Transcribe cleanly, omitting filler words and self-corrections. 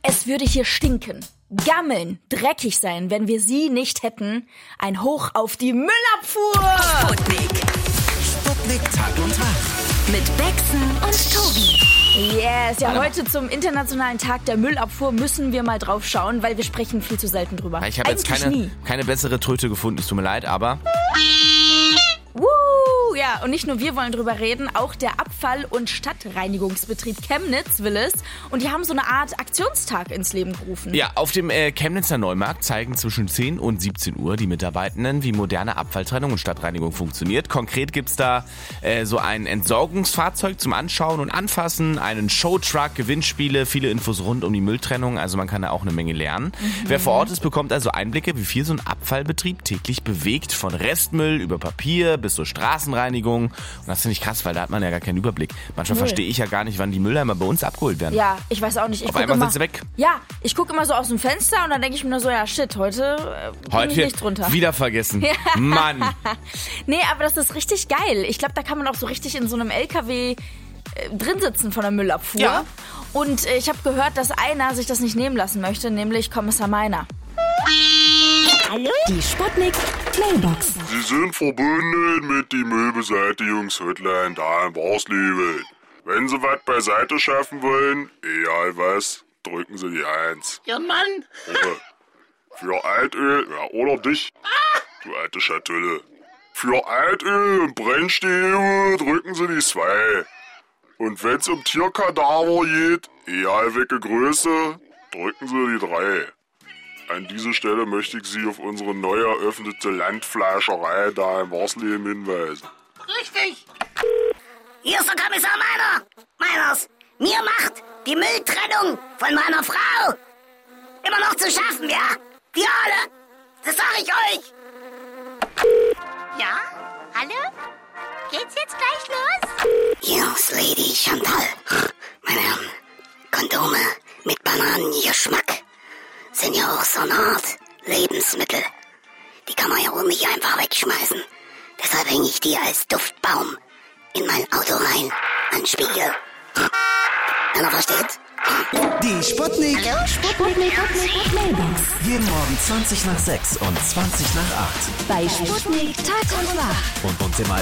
Es würde hier stinken, gammeln, dreckig sein, wenn wir sie nicht hätten. Ein Hoch auf die Müllabfuhr! Sputnik Tag und Tag. Mit Bexen und Tobi. Yes, ja, heute zum Internationalen Tag der Müllabfuhr müssen wir mal drauf schauen, weil wir sprechen viel zu selten drüber. Ich habe jetzt keine bessere Tröte gefunden, es tut mir leid, aber... Ja, und nicht nur wir wollen drüber reden, auch der Abfall- und Stadtreinigungsbetrieb Chemnitz will es. Und die haben so eine Art Aktionstag ins Leben gerufen. Ja, auf dem Chemnitzer Neumarkt zeigen zwischen 10 und 17 Uhr die Mitarbeitenden, wie moderne Abfalltrennung und Stadtreinigung funktioniert. Konkret gibt's da so ein Entsorgungsfahrzeug zum Anschauen und Anfassen, einen Showtruck, Gewinnspiele, viele Infos rund um die Mülltrennung. Also man kann da auch eine Menge lernen. Wer vor Ort ist, bekommt also Einblicke, wie viel so ein Abfallbetrieb täglich bewegt. Von Restmüll über Papier bis zur Straßenreinigung. Und das finde ich krass, weil da hat man ja gar keinen Überblick. Manchmal verstehe ich ja gar nicht, wann die Mülleimer bei uns abgeholt werden. Ja, ich weiß auch nicht. Auf einmal sind sie weg. Ja, ich gucke immer so aus dem Fenster und dann denke ich mir nur so, ja shit, heute bring ich nichts runter. Wieder vergessen. Ja. Mann. Nee, aber das ist richtig geil. Ich glaube, da kann man auch so richtig in so einem LKW drin sitzen von der Müllabfuhr. Ja. Und ich habe gehört, dass einer sich das nicht nehmen lassen möchte, nämlich Kommissar Meiner. Hallo? Die Sputnik Mailbox. Sie sind verbunden mit die Müllbeseitigungshotline da in Warsleben. Wenn Sie was beiseite schaffen wollen, egal was, drücken Sie die 1. Ja, Mann. Oder für Altöl, ja, oder dich, du alte Schatulle. Für Altöl und Brennstäbe drücken Sie die 2. Und wenn's um Tierkadaver geht, egal welche Größe, drücken Sie die 3. An dieser Stelle möchte ich Sie auf unsere neu eröffnete Landfleischerei da in Warsleben hinweisen. Richtig. Hier ist der Kommissar Meiners. Mir macht die Mülltrennung von meiner Frau immer noch zu schaffen, ja? Wir alle. Das sag ich euch. Ja? Hallo? Geht's jetzt gleich los? Hier ist Lady Chantal. Meine Herren, Kondome mit Bananengeschmack sind ja auch so eine Art Lebensmittel. Die kann man ja wohl nicht einfach wegschmeißen. Deshalb hänge ich die als Duftbaum in mein Auto rein, an Spiegel. Einer versteht? Die Sputnik. Hallo? Sputnik Mailbox. Jeden Morgen 20 nach 6 und 20 nach 8. Bei Sputnik Tag und Nacht. Und uns immer